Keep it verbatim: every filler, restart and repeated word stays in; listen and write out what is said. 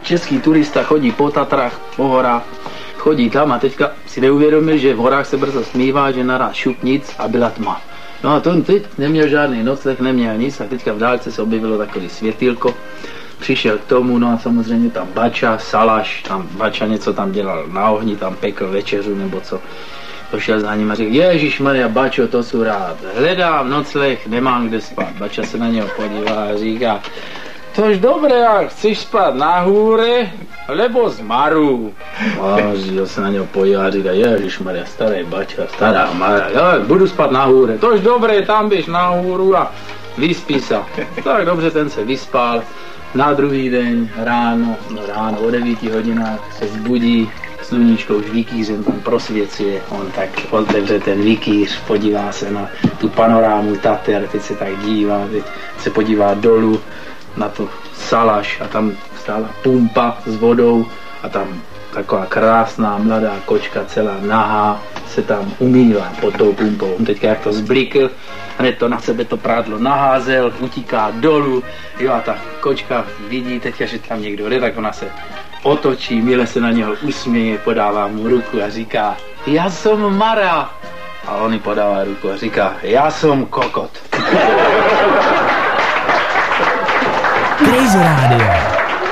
český turista chodí po Tatrách, po horách, chodí tam a teďka si neuvědomil, že v horách se brzo smívá, že naraz šup nic a byla tma. No a to teď neměl žádný nocleh, neměl nic a teďka v dálce se objevilo takový světýlko. Přišel k tomu, no a samozřejmě tam Bača, Salaš, tam Bača něco tam dělal na ohni, tam pekl večeřu nebo co. Pošel za ním a řekl, Ježišmarja, Bačo, to jsou rád, hledám nocleh, nemám kde spát. Bača se na něho podívá a říká, tož dobré, ale chceš spát na hůře, nebo z Maru? A říká se na něho podívá a říká, Ježišmarja, starý Bača, stará Mara, jo, budu spát na hůře. Tož dobré, tam běž na hůru a vyspí se. Tak dobře, ten se vyspal. Na druhý den ráno, no ráno o devíti hodinách se zbudí, sluníčko už vikýřem tam prosvěcuje, on tak otevře ten vikýř, podívá se na tu panorámu Tater, teď se tak dívá, teď se podívá dolů na tu Salaš a tam stála pumpa s vodou a tam taková krásná mladá kočka celá nahá se tam umývá pod tou pumpou. On teďka jak to zblikl, hned to na sebe to prádlo naházel, utíká dolů, jo a ta kočka vidí teďka, že tam někdo jde, tak ona se otočí, mile se na něho usměje, podává mu ruku a říká, já jsem Mara. A on jí podává ruku a říká, já jsem kokot. Crazy Radio.